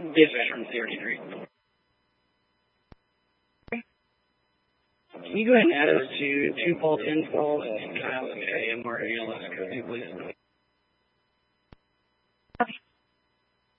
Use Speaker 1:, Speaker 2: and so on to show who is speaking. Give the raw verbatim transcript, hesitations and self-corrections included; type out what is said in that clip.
Speaker 1: Yes, veteran thirty-three. Can you go ahead and add us to two Paul ten twelve and Kyle K M R A L S code, please?